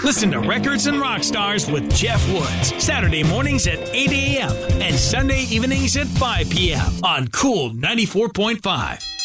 Listen to Records and Rock Stars with Jeff Woods, Saturday mornings at 8 a.m. and Sunday evenings at 5 p.m. on Cool 94.5.